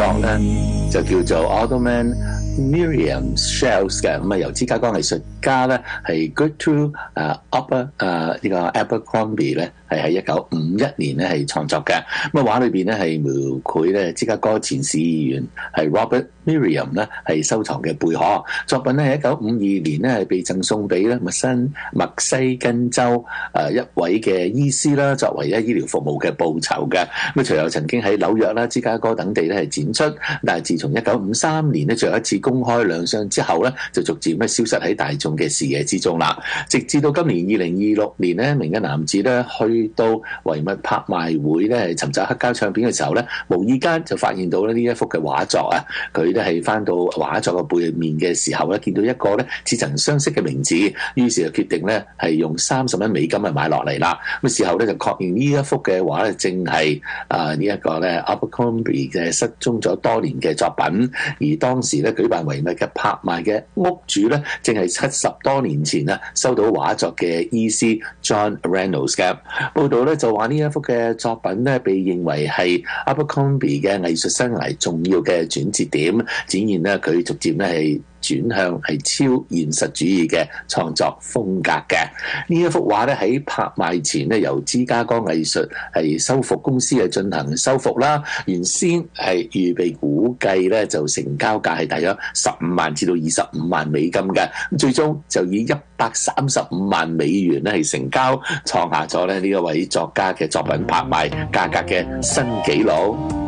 作咧就叫做 Ottoman Miriam Shells 嘅，咁啊由芝加哥藝術家咧係 Gertrude呢個 Abercrombie 咧係喺1951年咧係創作嘅。咁啊畫裏邊咧係描繪咧芝加哥前市議員係 Robert Miriam 咧係收藏嘅貝殼。作品咧喺1952年咧係被贈送俾咧墨西根州一位嘅醫師啦，作為醫療服務嘅報酬嘅。咁隨後曾經喺紐約啦、芝加哥等地咧係展出，但係自從1953年咧最後一次公開亮相之後咧，就逐漸咧消失喺大眾嘅視野之中啦。直至到今年2026年咧，名嘅男子咧去到遺物拍賣會咧尋找黑膠唱片嘅時候咧，無意間就發現到咧呢一幅嘅畫作啊。佢咧係翻到畫作嘅背面嘅時候咧，見到一個咧似曾相識嘅名字，於是就決定咧係用30美金買落嚟啦。咁事後咧就確認呢一幅嘅畫咧正係呢一個咧 Abercrombie 嘅失蹤咗多年嘅作品，而當時咧舉辦遺物嘅拍賣嘅屋主咧正係70多年前啊收到畫作嘅醫師 John Reynolds 嘅。報道咧就話呢一幅嘅作品咧被認為係 Abercrombie 嘅藝術生涯重要嘅轉折點，展現咧佢逐漸咧係轉向係超現實主義嘅創作風格嘅。呢一幅畫咧喺拍賣前咧由芝加哥藝術係修復公司係進行修復啦，原先係預備估計咧就成交價係大約15萬至到25萬美金嘅，最終就以135萬美元咧係成交，創下咗咧呢一位作家嘅作品拍賣價格嘅新紀錄。